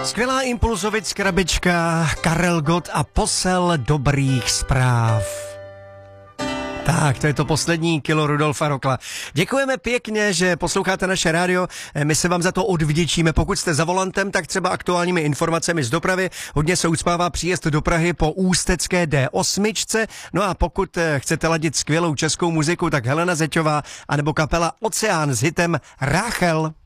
Skvělá Impulzovic krabička, Karel Gott a posel dobrých zpráv. Tak, to je to poslední kilo Rudolfa Rokla. Děkujeme pěkně, že posloucháte naše rádio. My se vám za to odvděčíme. Pokud jste za volantem, tak třeba aktuálními informacemi z dopravy. Hodně se ucpává příjezd do Prahy po ústecké D8. No a pokud chcete ladit skvělou českou muziku, tak Helena Zeťová anebo kapela Oceán s hitem Ráchel.